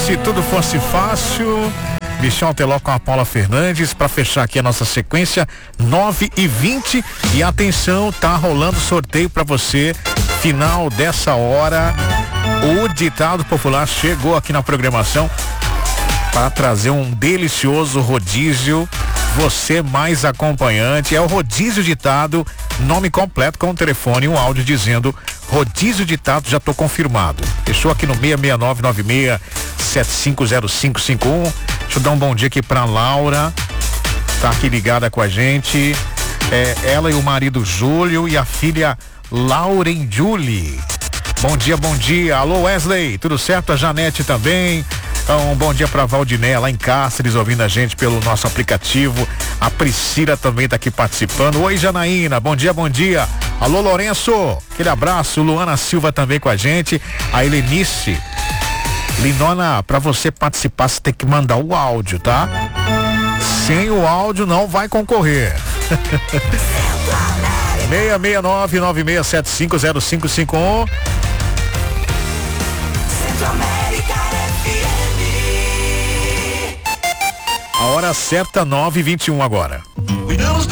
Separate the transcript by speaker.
Speaker 1: Se tudo fosse fácil, Michel Teló com a Paula Fernandes, para fechar aqui a nossa sequência, 9h20. E atenção, tá rolando sorteio para você. Final dessa hora, o ditado popular chegou aqui na programação para trazer um delicioso rodízio. Você mais acompanhante, é o rodízio ditado, nome completo com o telefone e um áudio dizendo rodízio ditado, já tô confirmado. Fechou aqui no 669-96750551. Deixa eu dar um bom dia aqui pra Laura, tá aqui ligada com a gente, ela e o marido Júlio e a filha Lauren Julie. Bom dia, alô Wesley, tudo certo? A Janete também. Um bom dia pra Valdiné lá em Cáceres, ouvindo a gente pelo nosso aplicativo. A Priscila também tá aqui participando. Oi Janaína, bom dia. Alô Lourenço, aquele abraço. Luana Silva também com a gente. A Helenice. Linona, pra você participar você tem que mandar o áudio, tá? Sem o áudio não vai concorrer. 669-96750551. A hora certa, 9h21 agora.